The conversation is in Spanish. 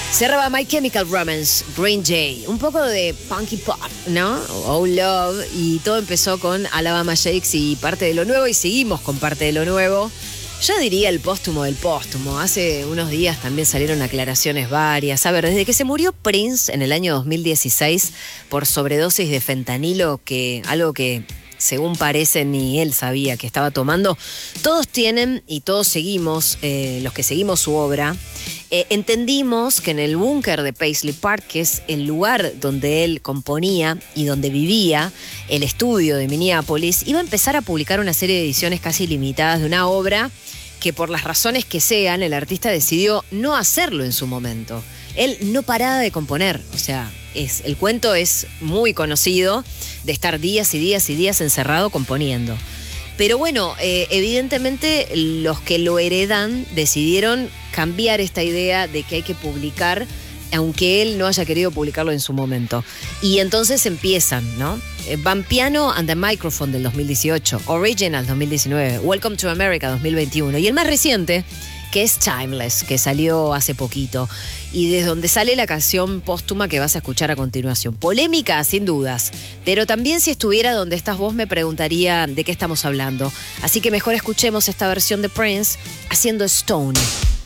Cerraba My Chemical Romance, Green Day, un poco de punky pop, ¿no? Oh Love, y todo empezó con Alabama Shakes y parte de lo nuevo, y seguimos con parte de lo nuevo. Yo diría el póstumo del póstumo. Hace unos días también salieron aclaraciones varias. A ver, desde que se murió Prince en el año 2016 por sobredosis de fentanilo, algo que según parece ni él sabía que estaba tomando, todos tienen y todos seguimos, los que seguimos su obra, entendimos que en el búnker de Paisley Park, que es el lugar donde él componía y donde vivía, el estudio de Minneapolis, iba a empezar a publicar una serie de ediciones casi limitadas de una obra que por las razones que sean, el artista decidió no hacerlo en su momento. Él no paraba de componer, o sea, el cuento es muy conocido de estar días y días y días encerrado componiendo. Pero bueno, evidentemente los que lo heredan decidieron cambiar esta idea de que hay que publicar, aunque él no haya querido publicarlo en su momento. Y entonces empiezan, ¿no? Van Piano and the Microphone del 2018, Original 2019, Welcome to America 2021. Y el más reciente, que es Timeless, que salió hace poquito, y desde donde sale la canción póstuma que vas a escuchar a continuación. Polémica, sin dudas, pero también si estuviera donde estás vos me preguntaría de qué estamos hablando. Así que mejor escuchemos esta versión de Prince haciendo Stone.